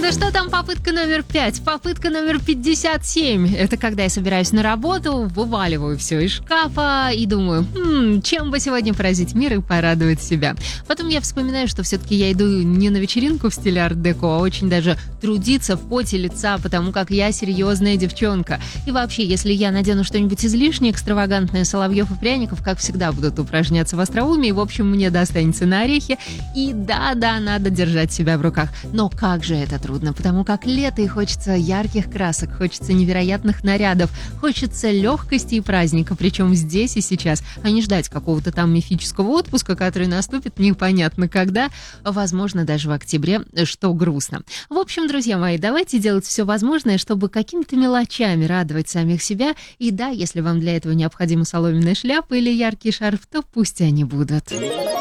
Ну что там, попытка номер 5? Попытка номер 57. Это когда я собираюсь на работу, вываливаю все из шкафа и думаю, чем бы сегодня поразить мир и порадовать себя. Потом я вспоминаю, что все-таки я иду не на вечеринку в стиле арт-деко, а очень даже трудиться в поте лица, потому как я серьезная девчонка. И вообще, если я надену что-нибудь излишне экстравагантное, Соловьев и Пряников, как всегда, будут упражняться в остроумии. В общем, мне достанется на орехи. И да, надо держать себя в руках. Но как же это трудно, потому как лето, и хочется ярких красок, хочется невероятных нарядов, хочется легкости и праздника, причем здесь и сейчас, а не ждать какого-то там мифического отпуска, который наступит непонятно когда, возможно, даже в октябре, что грустно. В общем, друзья мои, давайте делать все возможное, чтобы какими-то мелочами радовать самих себя. И да, если вам для этого необходима соломенная шляпа или яркий шарф, то пусть они будут.